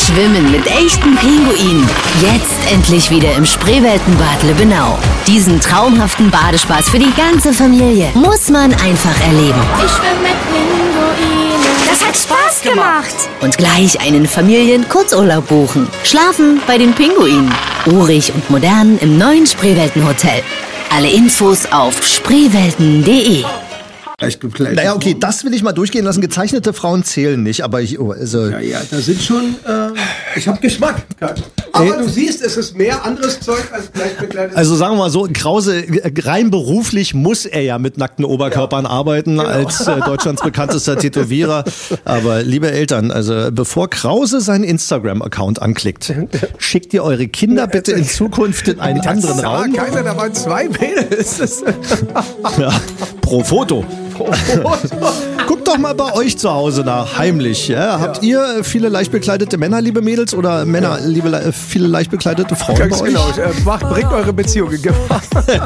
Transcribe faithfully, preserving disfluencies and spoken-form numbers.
Schwimmen mit echten Pinguinen. Jetzt endlich wieder im Spreeweltenbad Lübbenau. Diesen traumhaften Badespaß für die ganze Familie muss man einfach erleben. Ich schwimme mit Pinguinen. Das hat Spaß gemacht. Und gleich einen Familien-Kurzurlaub buchen. Schlafen bei den Pinguinen. Urig und modern im neuen Spreeweltenhotel. Alle Infos auf spreewelten punkt de. Naja, okay, das will ich mal durchgehen lassen. Gezeichnete Frauen zählen nicht, aber ich, oh, also... Ja, ja, da sind schon, äh, ich hab Geschmack. Aber du siehst, es ist mehr anderes Zeug als gleichbekleidet. Also sagen wir mal so, Krause, rein beruflich muss er ja mit nackten Oberkörpern ja. arbeiten, genau. als äh, Deutschlands bekanntester Tätowierer. Aber liebe Eltern, also bevor Krause seinen Instagram-Account anklickt, schickt ihr eure Kinder bitte in Zukunft in einen das anderen Raum. Raum. Keiner, da waren zwei Mädels. Ja, pro Foto. Guckt doch mal bei euch zu Hause nach, heimlich. Ja? Ja. Habt ihr viele leicht bekleidete Männer, liebe Mädels, oder Männer, liebe, viele leicht bekleidete Frauen Ganz bei genau. euch? Macht, bringt eure Beziehung in Gefahr.